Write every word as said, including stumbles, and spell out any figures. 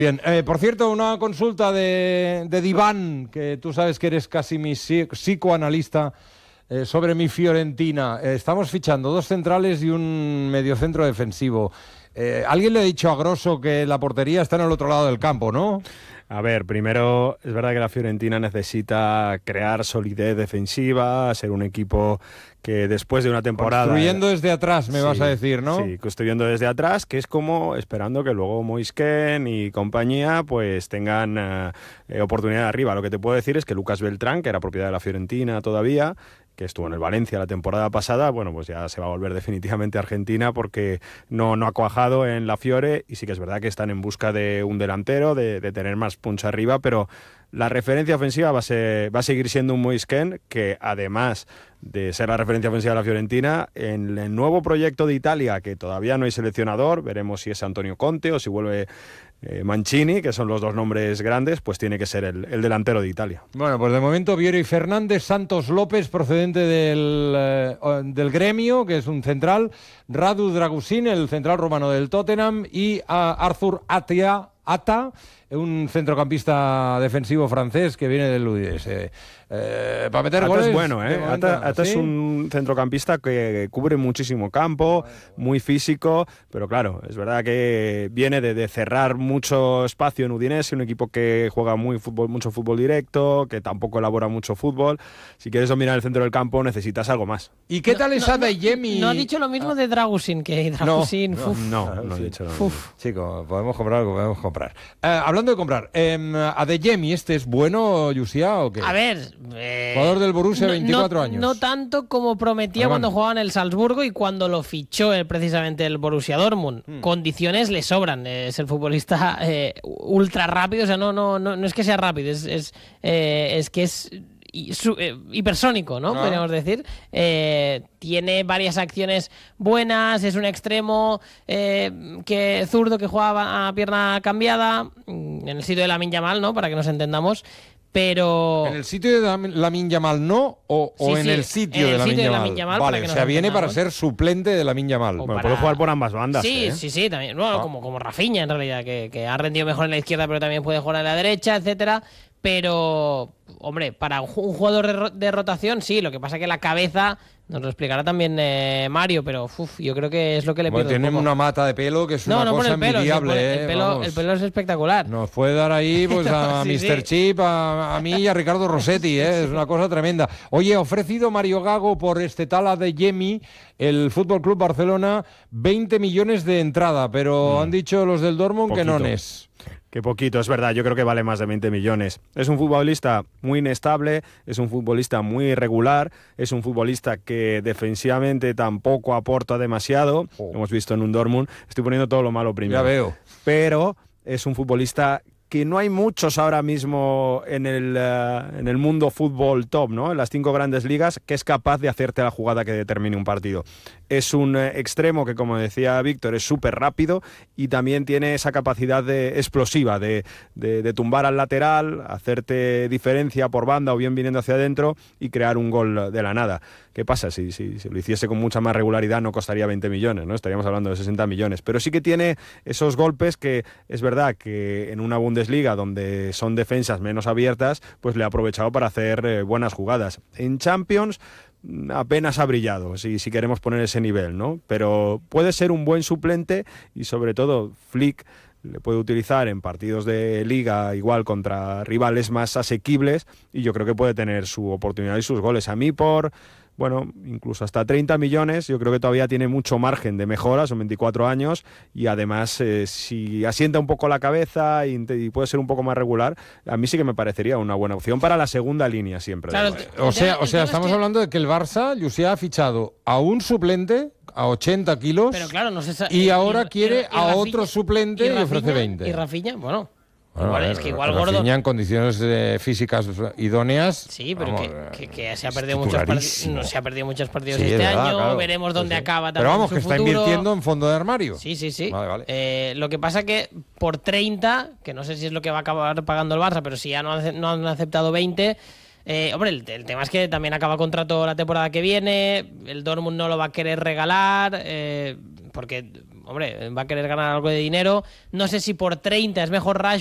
Bien, eh, por cierto, una consulta de, de Diván, que tú sabes que eres casi mi psicoanalista, eh, sobre mi Fiorentina. Eh, estamos fichando dos centrales y un mediocentro defensivo. Eh, alguien le ha dicho a Grosso que la portería está en el otro lado del campo, ¿no? A ver, primero, es verdad que la Fiorentina necesita crear solidez defensiva, ser un equipo que después de una temporada... Construyendo desde atrás, me sí, vas a decir, ¿no? Sí, construyendo desde atrás, que es como esperando que luego Moisken y compañía pues tengan eh, oportunidad arriba. Lo que te puedo decir es que Lucas Beltrán, que era propiedad de la Fiorentina todavía, que estuvo en el Valencia la temporada pasada, bueno, pues ya se va a volver definitivamente a Argentina porque no, no ha cuajado en la Fiore, y sí que es verdad que están en busca de un delantero, de, de tener más punch arriba, pero la referencia ofensiva va a, ser, va a seguir siendo un Moisken, que además de ser la referencia ofensiva de la Fiorentina, en el nuevo proyecto de Italia, que todavía no hay seleccionador, veremos si es Antonio Conte o si vuelve eh, Mancini, que son los dos nombres grandes, pues tiene que ser el, el delantero de Italia. Bueno, pues de momento Vieri Fernández, Santos López, procedente del, eh, del Gremio, que es un central, Radu Dragusin, el central romano del Tottenham, y uh, Arthur Atia, Ata, un centrocampista defensivo francés que viene del Udinese. Eh, para meter Ata goles... es bueno, ¿eh? Ata, Ata ¿sí? Es un centrocampista que cubre muchísimo campo, muy físico, pero claro, es verdad que viene de, de cerrar mucho espacio en Udinese, un equipo que juega muy fútbol, mucho fútbol directo, que tampoco elabora mucho fútbol. Si quieres dominar el centro del campo, necesitas algo más. ¿Y qué tal no, es no, Adeyemi? No ha dicho lo mismo de Dragusin, que Dragusin... No, no, no, no he dicho lo mismo. Chico, podemos comprar algo, podemos comprar. Eh, hablando de comprar, eh, ¿Adeyemi este es bueno, Yusia, o qué? A ver... Eh, jugador del Borussia, no, veinticuatro no, años. No tanto como prometía Alemán. cuando jugaba en el Salzburgo y cuando lo fichó el, precisamente el Borussia Dortmund. Hmm. Condiciones le sobran. Es el futbolista eh, ultra rápido. O sea, no, no, no, no es que sea rápido, es, es, eh, es que es... Y su, eh, hipersónico, ¿no? Ah. Podríamos decir. Eh, tiene varias acciones buenas, es un extremo eh, que zurdo que juega a pierna cambiada, en el sitio de Lamine Yamal, ¿no? Para que nos entendamos. Pero... ¿En el sitio de Lamine Yamal no? ¿O, sí, o en sí, el sitio en el de Lamine Yamal? Yamal? Yamal vale, o sea, viene entendamos. para ser suplente de Lamine Yamal. Bueno, para... puede jugar por ambas bandas. Sí, ¿eh? sí, sí, también. Bueno, ah. como, como Rafinha, en realidad, que, que ha rendido mejor en la izquierda, pero también puede jugar en la derecha, etcétera. Pero, hombre, para un jugador de, ro de rotación, sí. Lo que pasa es que la cabeza, nos lo explicará también eh, Mario, pero uf, yo creo que es lo que le bueno, pierde tiene un poco. una mata de pelo que es no, una no cosa el pelo, envidiable. pone, eh, el, pelo, el pelo es espectacular. Nos puede dar ahí pues a sí, mister Sí. Chip, a, a mí y a Ricardo Rossetti, eh, es una cosa tremenda. Oye, ha ofrecido Mario Gago por este tal Adeyemi, el Fútbol Club Barcelona, veinte millones de entrada, pero mm. han dicho los del Dortmund Poquito. que no es. Qué poquito, es verdad, yo creo que vale más de veinte millones. Es un futbolista muy inestable, es un futbolista muy irregular, es un futbolista que defensivamente tampoco aporta demasiado, oh. hemos visto en un Dortmund, estoy poniendo todo lo malo primero. Ya veo. Pero es un futbolista que no hay muchos ahora mismo en el, uh, en el mundo fútbol top, ¿no? En las cinco grandes ligas, que es capaz de hacerte la jugada que determine un partido. Es un eh, extremo que, como decía Víctor, es súper rápido y también tiene esa capacidad de, explosiva de, de, de tumbar al lateral, hacerte diferencia por banda o bien viniendo hacia adentro y crear un gol de la nada. ¿Qué pasa? Si, si, si lo hiciese con mucha más regularidad no costaría veinte millones, ¿no? Estaríamos hablando de sesenta millones. Pero sí que tiene esos golpes que es verdad que en una Bundesliga donde son defensas menos abiertas, pues le ha aprovechado para hacer eh, buenas jugadas. En Champions apenas ha brillado, si, si queremos poner ese nivel, ¿no? Pero puede ser un buen suplente y sobre todo Flick le puede utilizar en partidos de liga igual contra rivales más asequibles y yo creo que puede tener su oportunidad y sus goles. A mí por... bueno, incluso hasta treinta millones, yo creo que todavía tiene mucho margen de mejora, son veinticuatro años, y además eh, si asienta un poco la cabeza y, y puede ser un poco más regular, a mí sí que me parecería una buena opción para la segunda línea siempre. Claro, o sea, o sea estamos que... hablando de que el Barça, Lucia, ha fichado a un suplente a ochenta kilos, pero claro, no sé, y ahora y, quiere y, y a Rafinha, otro suplente y, Rafinha, y ofrece veinte. ¿Y Rafinha? Bueno... Bueno, igual, ver, es que igual Rafinha gordo en condiciones eh, físicas idóneas. Sí, pero vamos, que, que, que se ha perdido muchos partidos, no, se ha perdido muchos partidos sí, este verdad, año. Claro. Veremos dónde sí, sí. acaba también. Pero vamos, su que futuro. Está invirtiendo en fondo de armario. Sí, sí, sí. Vale, vale. Eh, lo que pasa que por treinta, que no sé si es lo que va a acabar pagando el Barça, pero si ya no han, no han aceptado veinte. Eh, hombre, el, el tema es que también acaba contrato la temporada que viene. El Dortmund no lo va a querer regalar. Eh, porque. hombre, va a querer ganar algo de dinero. No sé si por treinta es mejor Rashford